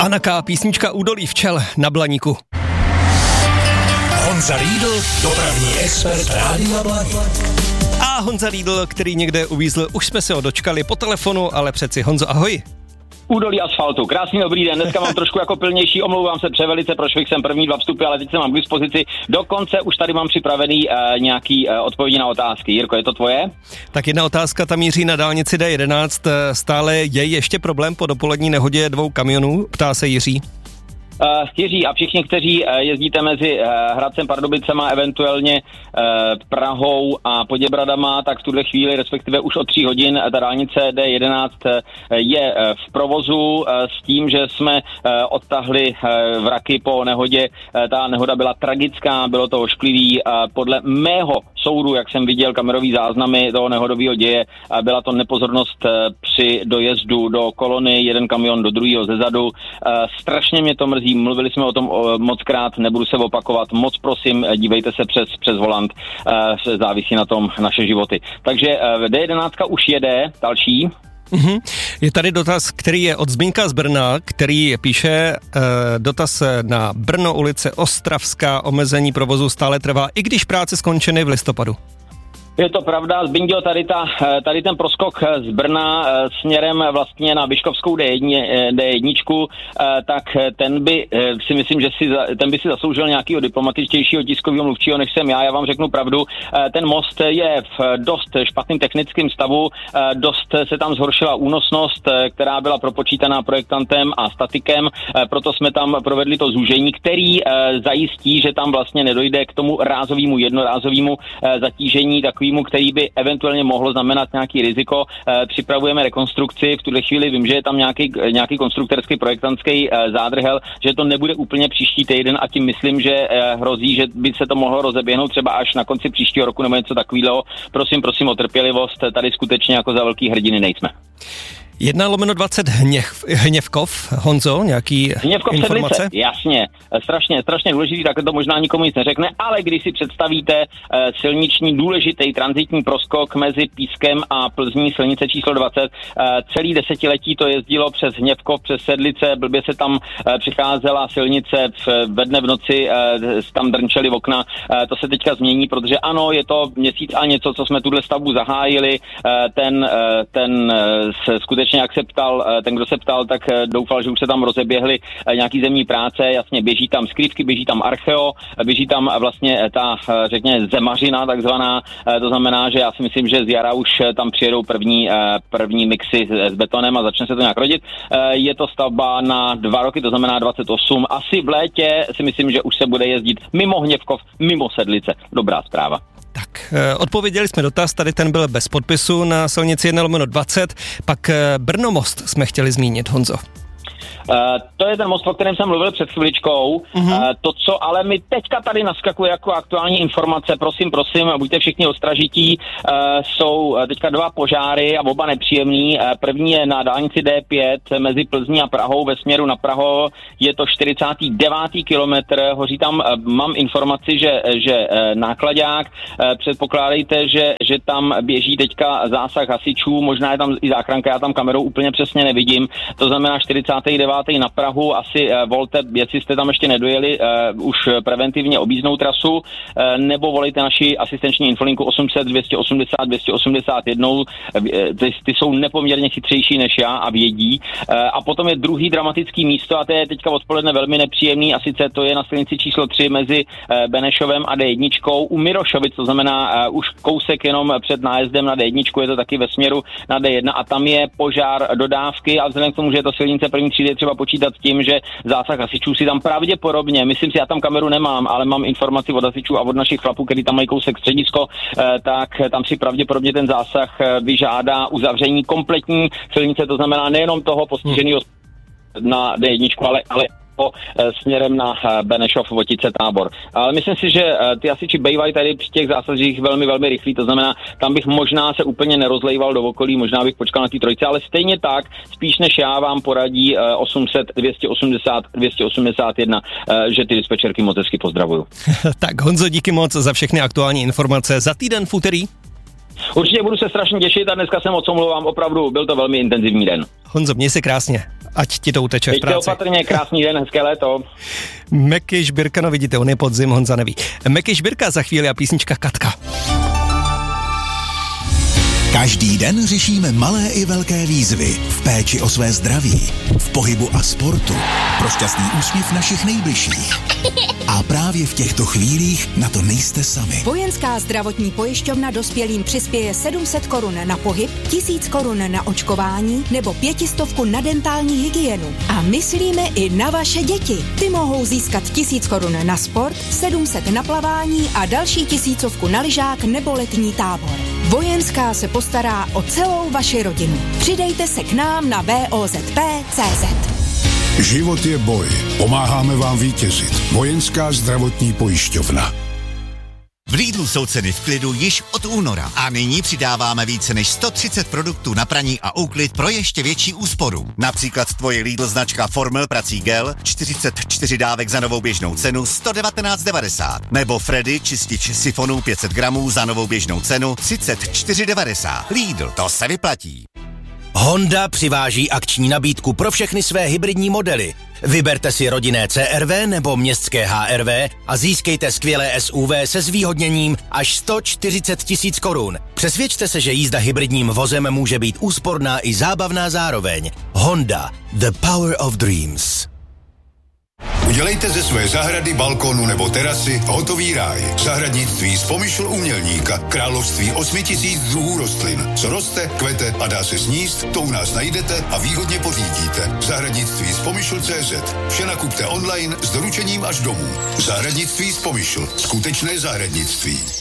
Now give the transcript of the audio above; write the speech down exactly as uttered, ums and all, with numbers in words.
Hanaka, písnička Údolí včel na Blaníku. Honza Riedl, dopravní expert Rádia Blaník. A Honza Riedl, který někde uvízl, už jsme se ho dočkali po telefonu, ale přeci Honzo, ahoj. Údolí asfaltu. Krásný dobrý den. Dneska mám trošku jako pilnější, omlouvám se převelice, prošvih jsem první dva vstupy, ale teď se mám k dispozici. Dokonce už tady mám připravený uh, nějaký uh, odpovědi na otázky. Jirko, je to tvoje? Tak jedna otázka tam míří na dálnici D jedenáct. Stále je ještě problém po dopolední nehodě dvou kamionů? Ptá se Jiří. Uh, Jiří a všichni, kteří uh, jezdíte mezi uh, Hradcem, Pardubicema, eventuálně uh, Prahou a Poděbradama, tak v tuhle chvíli, respektive už od tří hodin, ta dálnice D jedenáct uh, je uh, v provozu uh, s tím, že jsme uh, odtahli uh, vraky po nehodě. Uh, ta nehoda byla tragická, bylo to ošklivý. Uh, podle mého soudu, jak jsem viděl kamerový záznamy toho nehodového děje, uh, byla to nepozornost uh, při dojezdu do kolony, jeden kamion do druhého zezadu. Uh, strašně mě to mrzí. Mluvili jsme o tom mockrát, nebudu se opakovat. Moc prosím, dívejte se přes, přes volant, závisí na tom naše životy. Takže D jedenáct už jede, další. Mm-hmm. Je tady dotaz, který je od Zbyňka z Brna, který píše eh, dotaz na Brno, ulice Ostravská, omezení provozu stále trvá, i když práce skončeny v listopadu. Je to pravda, Zbindio, tady, ta, tady ten proskok z Brna směrem vlastně na Biškovskou D jedna, tak ten by si myslím, že si, ten by si zasloužil nějakého diplomatičtějšího tiskového mluvčího, než jsem já. Já vám řeknu pravdu, ten most je v dost špatným technickém stavu, dost se tam zhoršila únosnost, která byla propočítaná projektantem a statikem, proto jsme tam provedli to zúžení, který zajistí, že tam vlastně nedojde k tomu rázovému, jednorázovému zatížení, takový který by eventuálně mohlo znamenat nějaký riziko. E, připravujeme rekonstrukci, v tuhle chvíli vím, že je tam nějaký, nějaký konstruktorský projektantský e, zádrhel, že to nebude úplně příští týden a tím myslím, že e, hrozí, že by se to mohlo rozeběhnout třeba až na konci příštího roku nebo něco takového. Prosím, prosím o trpělivost, tady skutečně jako za velký hrdiny nejsme. Jedna lomeno dvacet hněv, Hněvkov, Honzo, nějaký Hněvkov informace? Sedlice, jasně, strašně, strašně důležitý, tak to možná nikomu nic neřekne, ale když si představíte uh, silniční důležitý transitní proskok mezi Pískem a Plzní, silnice číslo dvacet, uh, celý desetiletí to jezdilo přes Hněvkov, přes Sedlice, blbě se tam uh, přicházela silnice v, ve dne v noci, uh, tam drnčely okna, uh, to se teďka změní, protože ano, je to měsíc a něco, co jsme tuhle stavbu zahájili, uh, ten, uh, ten uh, skutečně jak se ptal, ten, kdo se ptal, tak doufal, že už se tam rozeběhly nějaký zemní práce, jasně běží tam skrývky, běží tam archeo, běží tam vlastně ta, řekněme, zemařina takzvaná, to znamená, že já si myslím, že z jara už tam přijedou první, první mixy s betonem a začne se to nějak rodit. Je to stavba na dva roky, to znamená dvacet osm. Asi v létě si myslím, že už se bude jezdit mimo Hněvkov, mimo Sedlice. Dobrá zpráva. Tak, odpověděli jsme dotaz, tady ten byl bez podpisu na silnici jedna lomeno dvacet, pak Brno most jsme chtěli zmínit, Honzo. Uh, to je ten most, o kterém jsem mluvil před chviličkou. Uh-huh. Uh, to, co ale mi teďka tady naskakuje jako aktuální informace, prosím, prosím, buďte všichni ostražití, uh, jsou teďka dva požáry a oba nepříjemný. Uh, první je na dálnici D pět mezi Plzní a Prahou ve směru na Prahu, je to čtyřicátý devátý kilometr, hoří tam, uh, mám informaci, že, že uh, nákladák, uh, předpokládejte, že, že tam běží teďka zásah hasičů, možná je tam i záchranka, já tam kamerou úplně přesně nevidím, to znamená čtyřicátý devátý na Prahu, asi uh, volte, jestli jste tam ještě nedojeli, uh, už preventivně objízdnou trasu, uh, nebo volejte naši asistenční infolinku osm set dvě osmdesát dvě osmdesát jedna, uh, ty, ty jsou nepoměrně chytřejší než já a vědí. Uh, a potom je druhý dramatický místo a to je teďka odpoledne velmi nepříjemný a sice to je na silnici číslo tři mezi uh, Benešovem a D jedna u Mirošovic, to znamená uh, už kousek jenom před nájezdem na D jedna, je to taky ve směru na D jedna a tam je požár dodávky a vzhledem k tomu, že je to silnice první třídy, třeba počítat s tím, že zásah hasičů si tam pravděpodobně, myslím si, já tam kameru nemám, ale mám informaci od hasičů a od našich chlapů, který tam mají kousek středisko, tak tam si pravděpodobně ten zásah vyžádá uzavření kompletní silnice, to znamená nejenom toho postiženého na D jedna, ale, ale směrem na Benešov, Votice, Tábor. Ale myslím si, že ty hasiči bývají tady při těch zásazích velmi, velmi rychlí, to znamená, tam bych možná se úplně nerozlejval do okolí, možná bych počkal na té trojce, ale stejně tak, spíš než já vám poradí osm set dvě osmdesát dvě osmdesát jedna, že ty dispečerky moc hezky pozdravuju. Tak Honzo, díky moc za všechny aktuální informace. Za týden v úterý? Určitě budu se strašně těšit a dneska se moc omlouvám, opravdu byl to velmi intenzivní den. Honzo, měj se krásně. ať ti to uteče v Teď práci. opatrně, krásný den, hezké léto. Meky Žbírka, no vidíte, on je podzim, Honza neví. Meky Žbírka za chvíli a písnička Katka. Každý den řešíme malé i velké výzvy v péči o své zdraví, v pohybu a sportu, pro šťastný úsměv našich nejbližších. A právě v těchto chvílích na to nejste sami. Vojenská zdravotní pojišťovna dospělým přispěje sedm set korun na pohyb, tisíc korun na očkování nebo pětistovku na dentální hygienu. A myslíme i na vaše děti. Ty mohou získat tisíc korun na sport, sedm set na plavání a další tisícovku na lyžák nebo letní tábor. Vojenská se postará o celou vaši rodinu. Přidejte se k nám na v o z p tečka cé zet. Život je boj. Pomáháme vám vítězit. Vojenská zdravotní pojišťovna. V Lidlu jsou ceny v klidu již od února a nyní přidáváme více než sto třicet produktů na praní a úklid pro ještě větší úsporu. Například tvoje Lidl značka Formel prací gel, čtyřicet čtyři dávek za novou běžnou cenu sto devatenáct devadesát. Nebo Freddy čistič sifonů pět set gramů za novou běžnou cenu třicet čtyři devadesát. Lidl, to se vyplatí. Honda přiváží akční nabídku pro všechny své hybridní modely. Vyberte si rodinné C R V nebo městské H R V a získejte skvělé S U V se zvýhodněním až sto čtyřicet tisíc korun. Přesvědčte se, že jízda hybridním vozem může být úsporná i zábavná zároveň. Honda, the power of dreams. Udělejte ze své zahrady, balkónu nebo terasy hotový ráj. Zahradnictví z Pomyšl umělníka. Království osmi tisíc druhů rostlin. Co roste, kvete a dá se sníst, to u nás najdete a výhodně pořídíte. Zahradnictví z Pomyšl tečka cé zet. Vše nakupte online s doručením až domů. Zahradnictví z Pomyšl. Skutečné zahradnictví.